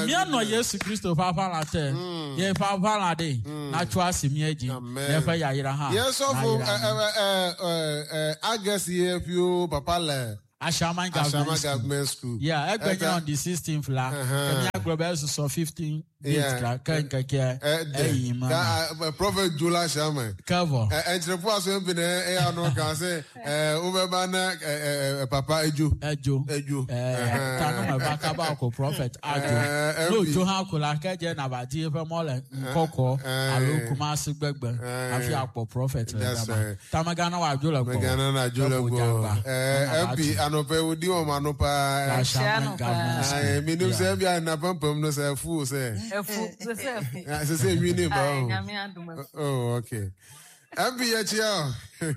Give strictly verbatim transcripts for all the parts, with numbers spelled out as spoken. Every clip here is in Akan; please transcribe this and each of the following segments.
me no yes Christopher Palate. Ye fa Palade. Natural simieji. Never yaira ha. Yes, of uh I guess here few papa le. Ashama Government School. Yeah, I got on the sixteenth la. Kenya Global so fifteen days ka kan ka kia. Eh man. Prophet Jula Shama. Cover. Eh entrepreneur so be eh no can say eh ubeba na papa Eju. Eju. Eju. Eh ta no ma baka ba ko prophet Ajo. No to ha ko la ka je na ba di e fe mo le nkoko alo kuma se gbegbe afi apo prophet le ba. Ta magana wa Ajo le ko. Magana na Ajo le ko. Eh ebi anope odi o manopa. Eh minum se bia na pampam no se fu se. Efu, se se se mi ni ba. Oh, okay. Abi ya chia.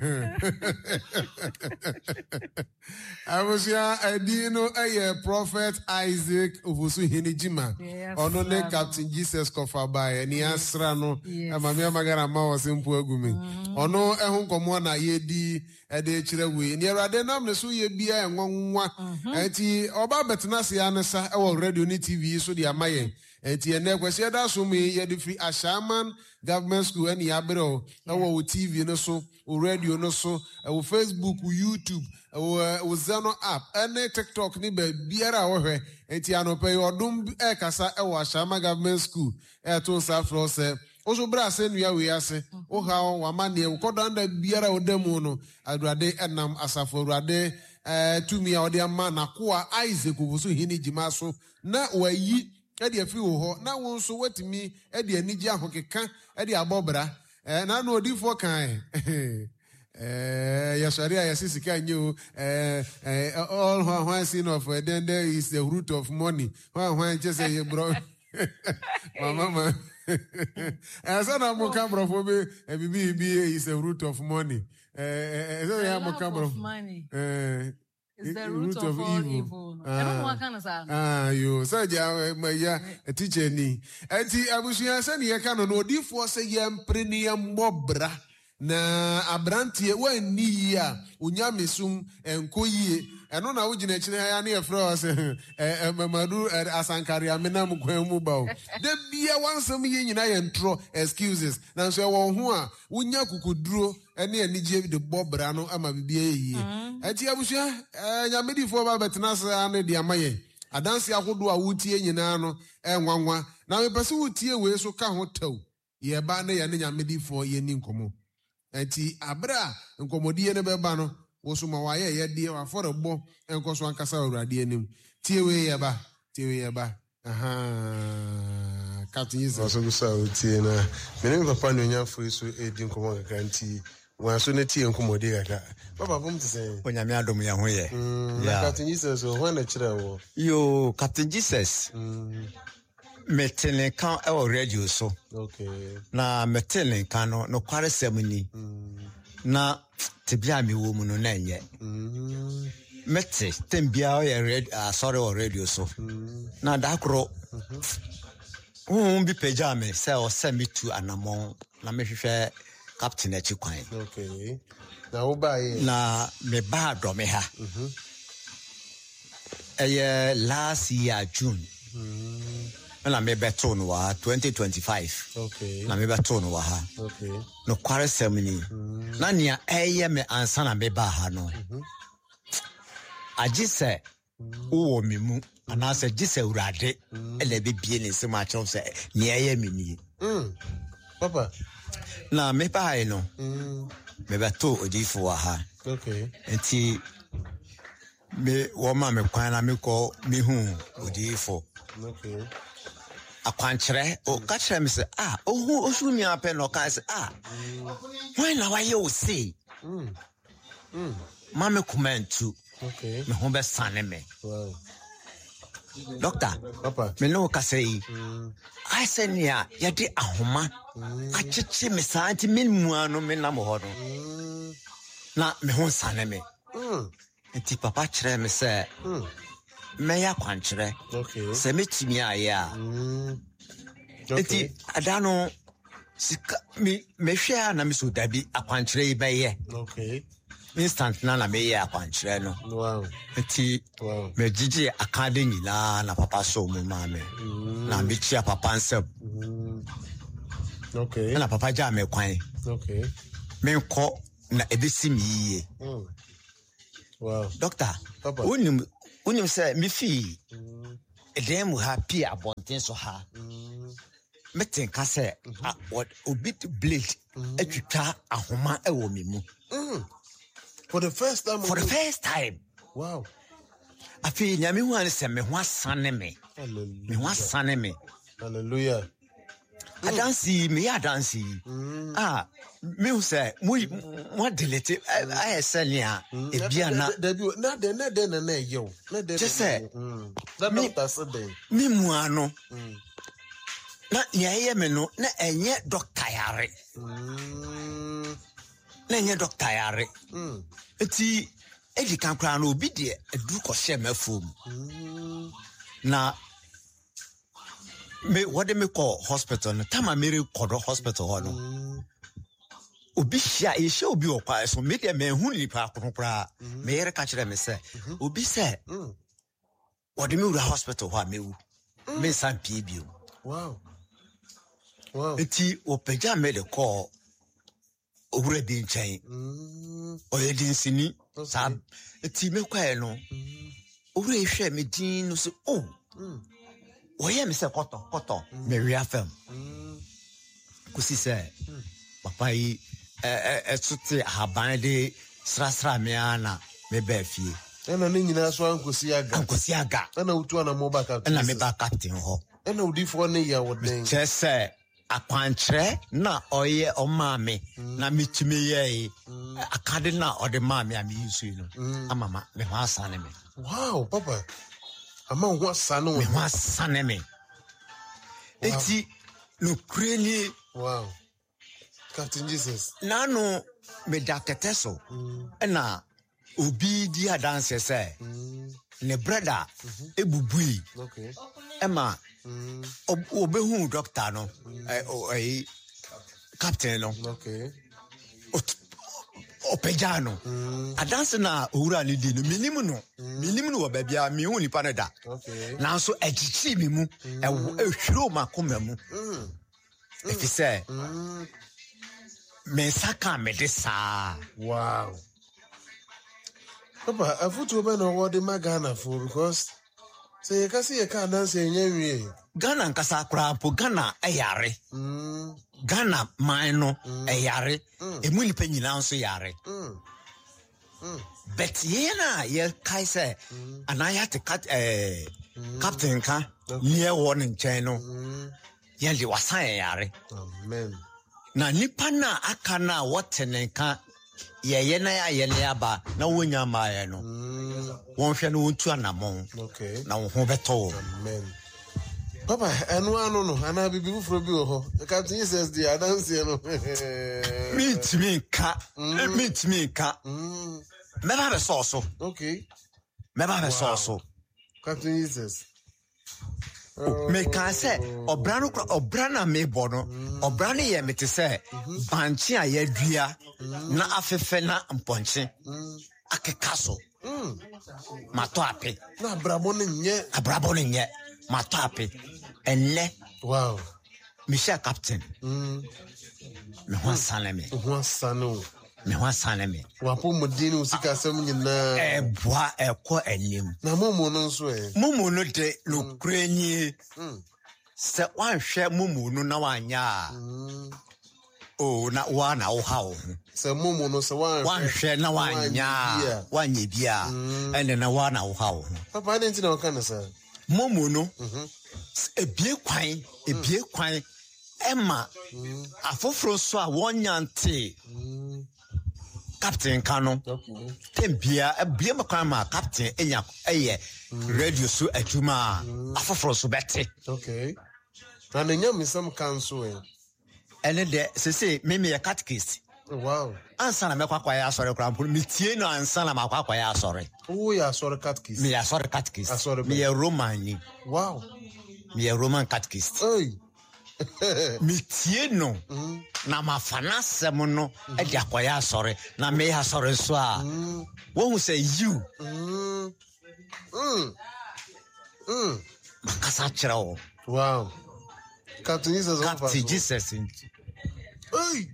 Abusia edino eye prophet Isaac Ovusu Hinijima. Ono ne Captain Jesus Kofabaye ni asra no. Amami amagara ma wasimpu agumi. Ono ehun komo na yedi ede chire we. Ni erade nam ne so ye bia enwanwa. Enti oba betena se anesa e wo radio ni T V so dia maye. Enti ene kwese da so me ye de free Ashaman Government School any abro na wo T V no so o radio no so o Facebook o YouTube o o Zeno app any TikTok ni be biara wo hwe enti anope odum e kasa e wo Ashama Government School e to sa fro se o so bra se nua we ase o ha wa mane e kodo nda biara o demu no adurade enam asafo adurade eh tumi a ode ama na ko a Isaac Ovusu Hinijima so na wayi edi afi wo ho na won so watimi edi anigi ahokeka edi abobra eh na no odifo kan eh yasharia yasisika nyu eh all one sin of then there is the root of money one one just say bro mama mama asa na mo kan bro fo be bibi bi is the root of money eh so ya mo kan bro eh it's the root, root of, of all evil. evil. Ah, I don't know what kind of say. Ah, you say ja ya a teacher ni. Enti abusuya say ni ka no no di fo say yem prenium mobra na abrantie wa ni ya unyamesum enkoyie eno na wugina chire ya na efro say eh mamadu asankari amena mkwan mu bawo de bia wansam ye nyina ye ntro excuses na so wo ho a wunya kukuduro ene anije de bobra no ama bibia yie enti abusuya nyamedifo ba betena sa na de amaye adanse ahodo a wutie nyina no enwanwa na mepese wutie we so ka ho taw ye ba na ye nyamedifo ye ni nkomo enti abra nkomodie ne beba no wo so ma waye ye de wa for bo enkoso ankasa awurade anim tie we ye ba tie we ye ba aha Captain Jesus so so tie na me ne papa no nya fo so edi nkomo kaka nti wa so ne tie nkomodi kaka papa bom tse onyame adom ya ho ye ya Captain Jesus so ho na kire wo yo Captain Jesus metelen kan e o radio so okay na metelen kan no no kware semni na tibia mi wo mu no na enye mm mete tembia o ye radio ah sorry o radio so na dakro um bi pejame say o send me to anamon na me hwehwe captain echi kwan okay na wo ba ye na me ba do me ha mhm eh last year June mhm na me beto no wa twenty twenty-five okay na me beto no wa ha okay no kware semni na nia eye me ansa na me ba ha no agise wo me mu ana se gise urade ele be bie ne se ma chew se nia eye me ni mm papa na me ba ha no mm me beto odifo wa ha okay enti me wo ma me kwan na me ko me hu odifo okay akwankyere o ka kire me se ah ohu osu mi ape no ka se ah why na why you say mm mm mama comment too okay me ho be sane me wow doctor papa me no ka say mm I say nia ya de ahoma acheche me sa anti me mu anu me na mo ho no mm na me ho sane me mm enti papa kire me se mm me ya kwankyere okay se metimi aye a mm enti adano sika me me hwe na me so dabi akwankyere yi be ye okay instant na na me ya kwankyerɛ no Wow. nti Wow. me gigi akade nyina na papa so mu ma me na me chia papa nsɛm Okay. na papa ja me kwan Okay. me nkɔ na ebesi mi yie Mm. Wow. doctor Papa. unim unim sɛ me fi ɛdɛn mu ha pii abɔnten so ha meten ka sɛ a- wɔ- obi de blade atwitwa ahoma ɛwɔ me mu Mm. For the first time. for the first time Wow. afei nyame hu ane sɛ me ho asane me me ho Hallelujah. asane me Hallelujah. adansi meyɛ adansi a mehu sɛ moadelete ayɛ sɛ nea ebia na Debi na de na de na na yo. Na de. Just say, That me- doctor said then. me mua no na nea ɛyɛ me no na ɛnyɛ dɔkta yare Mm. na ɛnyɛ dɔkta yare Mm. nti ɛdi kan koraa no obi deɛ aduru kɔhyɛ m'afuo mu Mm. na me wɔde me kɔ hospital no tama mere kɔdɔ hospital hɔ no Mm. obi hyia yɛhyia obi wɔ kwae so me deɛ manhu nipa koro koraa meyere ka kyerɛ me sɛ obi sɛ Mm. wɔde me wura hospital hɔ a mewu mensan pie bio Wow. Wow. nti wɔpagya me de kɔɔ owura bi nkyɛn Mm. ɔyɛ dinsini Okay. saa nti mekɔɛ no owura yi hwɛ me din no so o Mm. wɔyɛ me sɛ kɔtɔ kɔtɔ mewia fam Mm. kɔsi sɛ papa yi ɛ- ɛ- ɛso te ahaban de srasra me ara na mebaa fie Ɛna ne nyinaa so ankosi aga. ankɔsi aga Ɛna wotu ana mo back up. ɛna mebaa captain hɔ Ɛna odifoɔ ne yɛ wo den. kyerɛ sɛ akwankyerɛ na ɔyɛ ɔmaa me na metumi yɛe akade na ɔde maa me a meyi so yi no ama ma me ho asane me Wow, papa. Ama ho asane me wo. ho asane me enti nokure ni Wow. Captain Jesus. naano meda kɛtɛ so ɛna obi di adanseɛ sɛ ne brɛda ebubui Okay. ɛma ɔb- wɔbɛhu dɔkta no ɛ- ɔ- ɛyi captain no Okay. ɔt- ɔpagyaa no adanse na owura no di no menim no menim no wɔ baabi a mehu nipa no da Okay. nanso agyikyii me mu ɛwɔ- ɛhwirɛw makoma mu Mm. ɛfi sɛ Mm. mensa ka mede saa Wow. Papa, afutuo bɛ na ɔwɔ de ma Ghana for because sɛ yɛka sɛ yɛka adanse ɛnyɛ nwie. ghana nkasa koraa mpo ghana ɛyare Mm. ghana man no ɛyare ɛmu nipa nyinaa nso yare Mm. but yɛn a yɛkae sɛ anaa yɛate cat- ɛɛ, captain ka neɛ wɔ ne nkyɛn no yɛde wasan yɛ yare Amen. na nipa no a aka no a wɔte ne nka yɛyɛ na yɛayɛ ne aba na wɔnya mmaeɛ no Mm. wɔnhwɛ no wɔntu anammɔn Okay. na wo ho bɛtɔ wɔ Amen. Papa, ɛno ano no anaa bibi foforɔ bi wɔ hɔ. Captain Jesus di adanseɛ no. mentumi nka mentumi nka Mm. mɛba bɛsɔɔ so Okay. mɛba Wow. bɛsɔɔ so Captain Jesus. mekaa sɛ ɔbra no kora ɔbra no a mebɔ no ɔbra no yɛ mete sɛ bankye a yɛadua na afefɛ na mpɔnkye akeka so Mm. matɔ ape Na abrabɔ no nyɛ. abrabɔ no nyɛ matɔ ape ɛnnɛ Wow. mehyɛ captain Mm. me ho asane me Ho asane wo. me ho asane me Wapɔmuden ne wo sikasɛm nyinaa. ɛboa ɛkɔ anim Na momo no nso ɛ. momu no de nokora nie Mm. sɛ woanhwɛ momu no na woanyɛ a Mm. o na woa na woha wo ho Sɛ momo no sɛ woanhwɛ. woanhwɛ na woanyɛ a woanyɛ bi a ɛne na woa na woha wo ho Papa, adɛn nti na wɔka no saa? momu no s- ebie kwan ebie kwan ɛma afoforɔ so a wɔnya ntee captain ka no Okay. tem bia ebie ma kwan ma captain enya ɛyɛ radio so adwuma a afoforɔ so bɛte Okay. Na ne nyamesɛm ka nso ɛ. ɛne dɛ sese me meyɛ catechist Wow. ansa na mɛkɔ akɔyɛ asɔre koraa mpo metie no ansa na makɔ akɔyɛ asɔre Woyɛ asɔre catechist. meyɛ asɔre catechist Asɔre bɛn. meyɛ roman ni Wow. meyɛ roman catechist Hey. metie no na mafana semono e dia kwaya sori na me ha sori so a wo hu say you Mm. Mm. Mm. makasa kire wo Wow. Captain Jesus. Captain Jesus. Hey.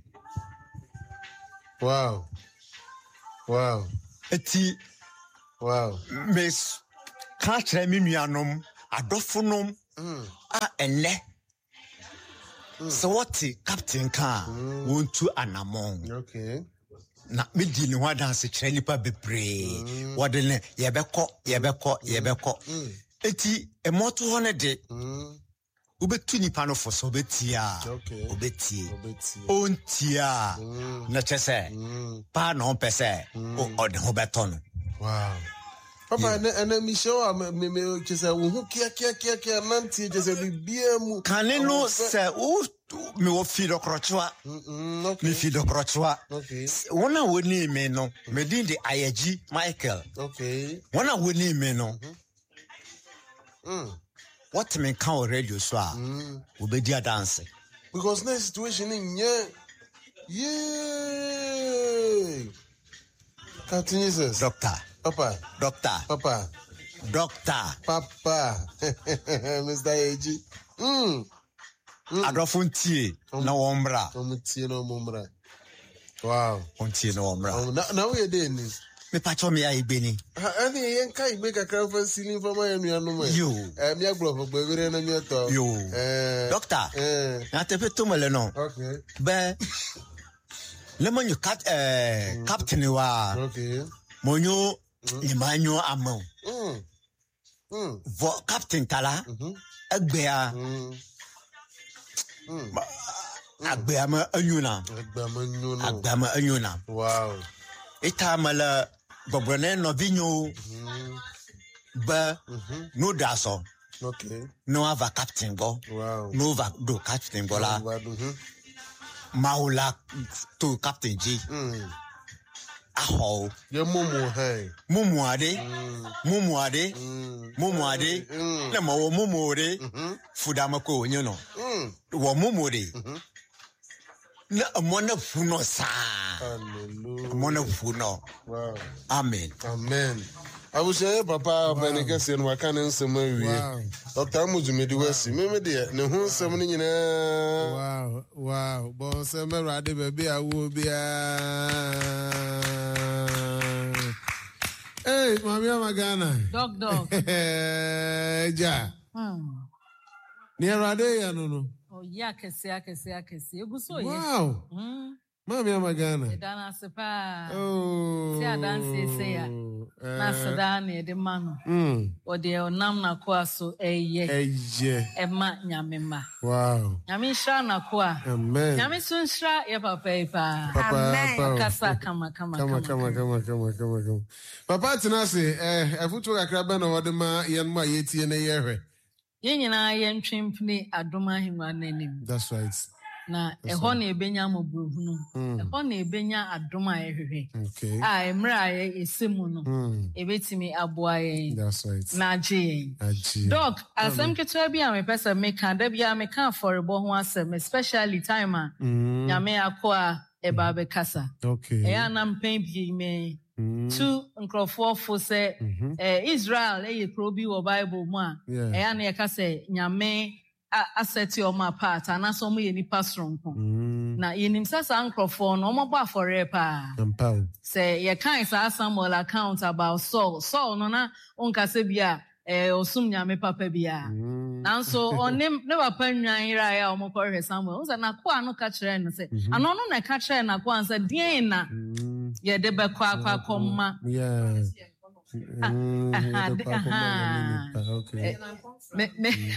Wow. Wow. Eti Wow. mes ka kire mi nuanom adofonom a ene so what captain ka won to anamon. Okay. Na me di ni ho dance kire nipa bebre wode ne yebekọ yebekọ yebekọ eti emoto ho ne de ubetu nipa no fo so betia Okay. obetie Obeti. ontia na chese pa no pese o ode ho beto no. Wow. Papa, and and me show me me just say who kia kia kia kia nanti just say bibia mu. Kaneno se o me wo fi do krochwa Mm. Okay. me fi do krochwa Okay. wona woni me no me din de Ayaji Michael Okay. wona woni me no Mm. what me kan o radio so a obedi dance Because next situation in yeah. Yeah. Captain Jesus. doctor Papa. doctor Papa. doctor Papa. Mister Eji. Mm. adofo ntie na wombra I'm seeing no mumra. Wow. ontie na wombra Oh, now now we doing this. me pacho me ai beni I think yen kai make a crowd for ceiling for my enu anu me. yo Eh me agbo for gbere na me to. yo Eh. doctor Eh. na te peto mele no Okay. be le monyo cat eh captain wa Okay. monyo limanyo amon Mm. Mm. vo captain tala Mhm. egbea Mm. agbea ma anyuna Agba manu no. agbea ma anyuna Wow. ita mala gobrone no vinyo Mm. ba Mhm. no daso Okay. no ava captain go Wow. no va do captain go la Mhm. maula to captain G Mm. aho Ye mumu hey. mumuade Mm. mumuade Mm. mumuade Mm. na mo mumuade Mhm. fudama ko onyo no Mm. wo mumuade Mhm. na amona funo sa Hallelujah. amona funo Wow. amen Amen. I will say, Papa, when I get seen, what can I say? Wow. Doctor Mujume, the West, remember there, no one summoning in a Wow, wow. Bon, c'est me rade bébé à ou bien. Hey, mami Magana. Dog, dog. Ja. Hmm. Ni rade ya no no. Oh, yeah, kesi, kesi, kesi. Egu so ye. Wow. Hmm. Mami Magana. Edana sepa. Oh. Si adanse se ya. Na sedane de mano. Mm. O de onam na kwa so eye. Eje. Ema nyamema. Wow. Nyame shra na kwa. Amen. Nyame sun shra ye papa ipa. Papa, Amen. papa. Kasa kama kama Kama kama kama kama kama kama. Papa tinase eh afutu kakra be na wode ma yen ma yetie na yehwe. Ye nyina ye ntwempne adoma himwa nanim. That's right. Na eho na ebenya mobrohunu. Eho na ebenya adoma ehwehwe. Okay. A emra ye esemu no. Mm. Ebetimi aboa ye. That's right. Na agye. Aji. Doc, asem ketewa bi a me pese me kan da bia me kan forebo ho asem, especially time a Mm. nyame akoa eba be kasa. Okay. E anam pen bi me Mm. two nkrofo fo se eh Israel e kro bi wo Bible mu a Yeah. e ana ye kase nyame aseti o ma part ana so mo ye nipa stronko. Mm. Na yenim sasa nkrofo no mo ba for pa. Ampao. Say ye kan sa Samuel account about Saul. Saul no na onka se bia eh osum nyame papa bia. Nanso onim ne papa nwan ira ya o mo kɔhwɛ Samuel. Unsa na ko anu ka kyerɛ no se. Ano no na ka kyerɛ na ko ansa dien na ye de be kwa kwa kɔma. Yeah. Mm. aha, Yeah, the Papa aha. Mama, okay. Me me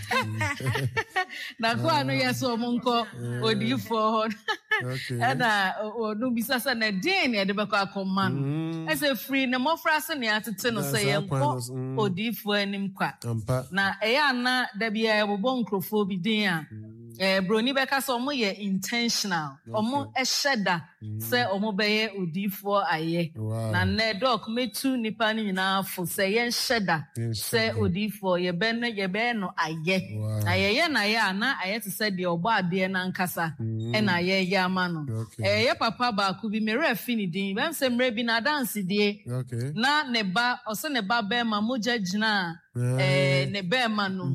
na ko anu ye so mo nkɔ odifo. Okay. Ada onu bisa sa na dien ye de be kwa kɔma no. Ese free na mo frase ne atete no se ye nkɔ odifo anim kwa. Ampa. Na eya na da bia ebobo nkrofo bi din a eh broni beka so omo ye intentional omo eheda se omo beye odifo aye Wow. na ne doc metu nipa ni nyina fo se ye nheda se odifo ye be no ye be no aye Wow. na ye ye na ye na aye te se de obo ade na nkasa ena ye ya ma no eh ye papa ba ku bi mere afi ni din bem se mere bi na dance die na ne ba o se ne ba be ma moja gina eh ne be ma no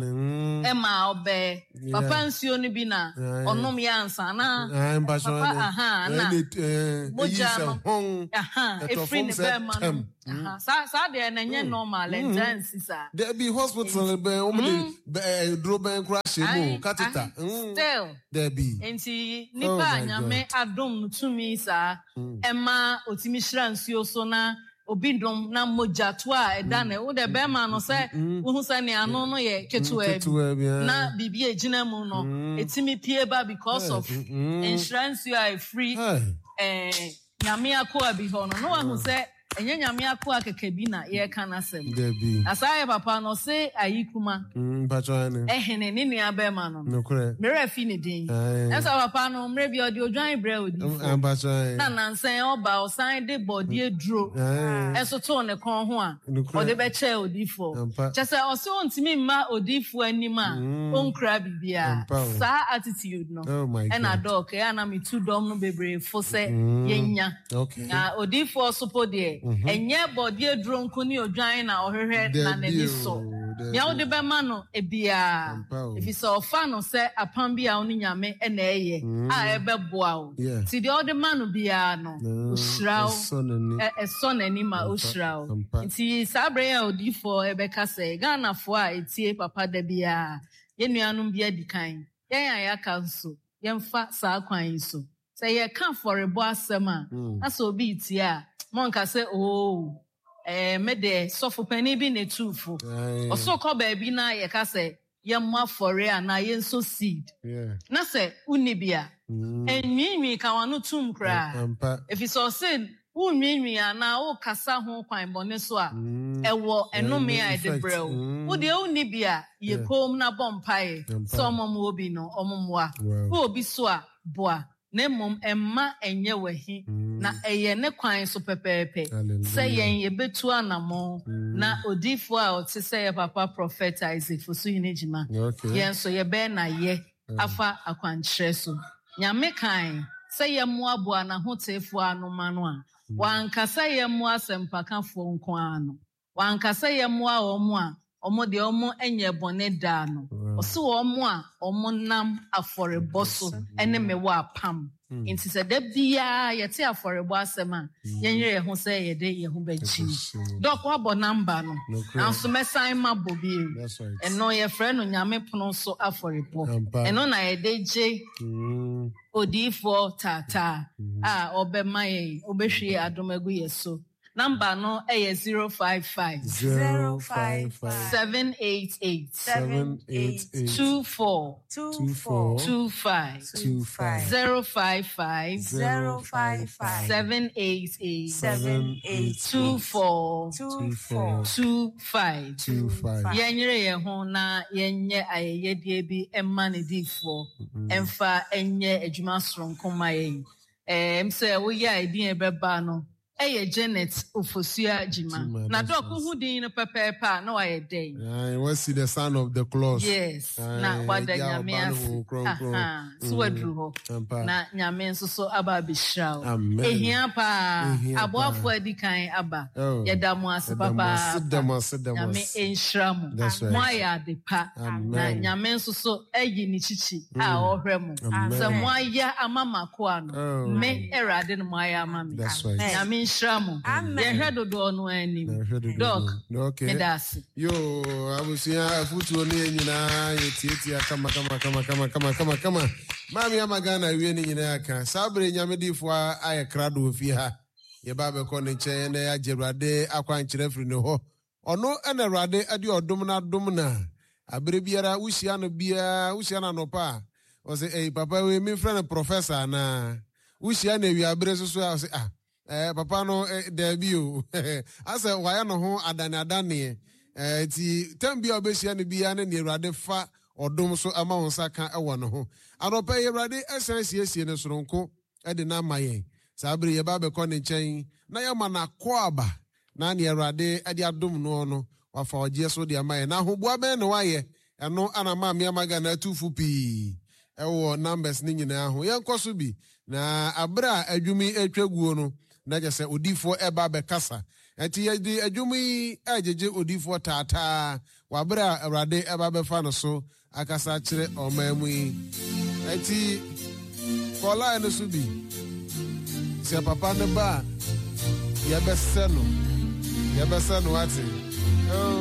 e ma obe papa nsio ni bi na onom ya ansa na papa aha na moja no aha e free ne be ma no aha sa sa de na nye normal and dance sa there be hospital be o me dro ben crash mo catheter still there be enti nipa nyame adom tumi sa ema otimi hira nsuo so na obindom na moja to a eda na wo de be ma no se wo hu se ne ano no ye ketua bi na bibi ejina mu no etimi pie ba because of insurance you are free eh nyame akwa bi ho no no wa hu se enye nyame akwa keke bi na ye kana sem asaye papa no se ayikuma mm patwane ehene ni nua be ma no no kure mere fi ni din esa papa no mere bi odi odwan bre odi am patwane na nansen oba osan de body eduro eso to ne kon ho a odi be che odi fo chese oso ontimi ma odi fo anima onkra bibia sa attitude no e na dog e na mi two dom no bebre fo se yenya na odi fo support de enye body eduro nko ni odwan na ohwehwe na ne so nya odi be ma no ebia if so fa no se apam bia oni nyame e na eye a ebe boa o ti de odi ma no bia no oshrao e so na ni ma oshrao ti sabre ya odi fo ebe ka se Ghana fo a etie papa da bia ye nuanum bia dikan yen ya ka nso yen fa sa kwan so se ye ka forebo asem a na so obi itie a monka say oh eh me de sofo pani bi ne tufu oso ko ba bi na ye ka say ye mo afore ana ye nso seed na say unibia enwinwi ka wanu tum kra if you so say unwinwi ana o kasa ho kwan bone so a ewo enome a de brew wo de unibia ye kom na bompai so mom obi no omomwa wo obi so a boa ne mom emma enye wahi na eye ne kwan so pepepe say yen ye betu anamo na odifo a oti say ye papa prophet Isaac Fosu Hinejima yen so ye be na ye afa akwankyere so nyame kan say ye mo aboa na hotefo anoma no a wanka say ye mo asempakafo nko ano wanka say ye mo a omo a omo de omo enye bone da no oso omo a omo nam aforebo so ene mewo apam inti se da bia yete aforebo asema yenye ye ho se ye de ye ho bachi dok wa bo number no anso mesan ma bobi eno ye frɛ no nyame pono so aforebo eno na ye de je odifo tata a obema ye obehwe adomagu ye so number no eh zero five five zero five five seven eight eight seven eight eight two four two four two five two five zero five five zero five five seven eight eight seven eight two four two four two five two five yenyere ye ho na yenye ayeyedie bi emma ne difo emfa enye adwuma soronko maye eh mse wo ya edin ebeba no Eye Janet Ofosua Jima. Na dok hu din no pepepa na wa ye den. I want see the sound of the claws. Yes. Na wada nyame asi. Aha. So wadru ho. Na nyame nso so aba bishraw. Ehia pa. Aboafo adikan aba. Yeda mo ase papa. Nyame enhramu. Mo aya de pa. Na nyame nso so eyi ni chichi a ohwɛ mo. Se mo aya amama ko ano. Me erade no mo aya amame. Nyame Shramu. Amen. Ye do no ani. Dog. Okay. Medasi. Yo, abusia futu oni nyina yetieti kama kama kama kama kama kama kama. Mami amagana wie ni nyina aka. Sabre nyamedifo aye krado fi ha. Ye ba be ko ne che na ya jerade akwankyere firi ne ho. Ono ena rade ade odom na dom na. Abere biara wuhia no bia, wuhia na no pa. O se eh papa we mi friend professor na. Wuhia na wi abere so so o se ah Eh papa no eh, debut asa waya no ho adane adane eh ti tambia obehia ne bia ne ne Awurade fa odom so ama won saka e wo no ho anopa ye Awurade esan siesie ne soronko e de na mayen sabre ye ba be ko ne nchen na ye ma na ko aba na ne Awurade e de adom no no wa fa ogie so de amayen na hoboa be ne waye eno ana ma me amaga na tufu pi ɛwɔ numbers ni nyinaa ho yɛnkɔ so bi na abra adwumi atwaguo no na gye sɛ odifoɔ ɛba bɛkasa enti yɛde adwumi yi agyegye odifoɔ taataa wabra awurade ɛba bɛfa no so akasa kyerɛ ɔman mu yi enti kɔlaa no so bi sɛ papa ne ba yɛbɛsɛ no yɛbɛsɛ no ate